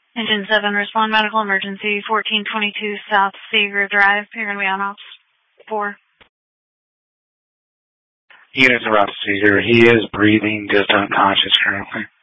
Engine 7, respond medical emergency, 1422 South Seager Drive. You're going to be on ops 4. Units are ops Seager. He is breathing, just unconscious currently.